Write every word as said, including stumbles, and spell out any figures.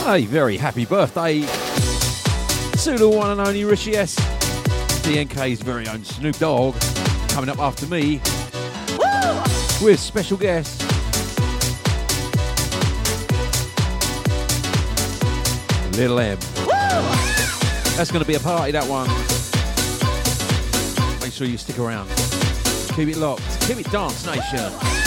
A very happy birthday to the one and only Richie S. D N K's very own Snoop Dogg coming up after me. Woo! With special guest Little M. Woo! That's going to be a party, that one. Make sure you stick around. Keep it locked. Keep it Dance Nation.